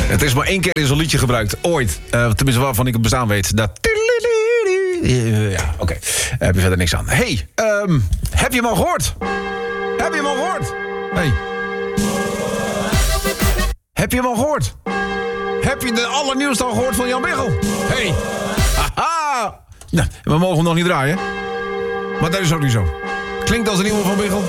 Het is maar 1 keer in zo'n liedje gebruikt. Ooit. Tenminste, waarvan ik het bestaan weet. Dat... Ja, oké. Heb je verder niks aan. Hey, heb je hem al gehoord? Heb je hem al gehoord? Hey. Heb je hem al gehoord? Heb je de allernieuwste al gehoord van Jan Biggel? Hey. Haha. Nou, we mogen hem nog niet draaien. Maar dat is ook niet zo. Klinkt als een nieuwe van Biggel.